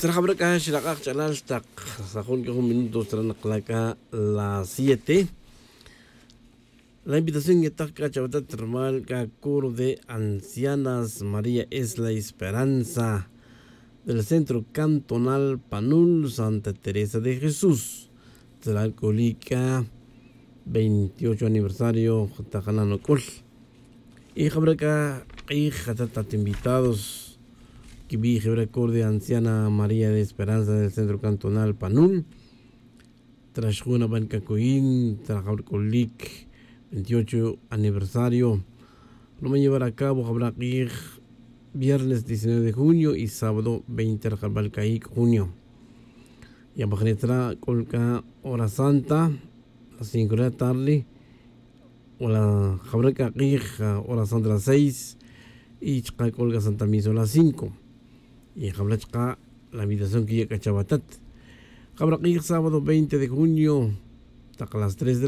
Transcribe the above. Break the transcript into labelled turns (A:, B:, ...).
A: Trajabraca, Shiraka, Chalal, Tak, Sajón, que un minuto, Tranaclaca, las 7. La invitación está Cachabatá Termal, coro de Ancianas María es la Esperanza del Centro Cantonal Panul Santa Teresa de Jesús. Tlacolica, 28 aniversario, Tajanano Col. Y Jabraca, y Jatatat invitados. Kibi Jebrecor de Anciana María de Esperanza del Centro Cantonal Panul. Trashuna Bancacoín, Trajabrcolic, 28 aniversario. Lo va a llevar a cabo Jabraquij viernes 19 de junio y sábado 20 de junio. Y a Bajanetra Colca Hora Santa, a las 5 de la tarde. O la Jabraca Hora Santa a las 6. Y Chaka Colga Santa Misa a las 5. Y Jabraca la invitación que llega a Chabatat. Jabraquij sábado 20 de junio, hasta las 3 de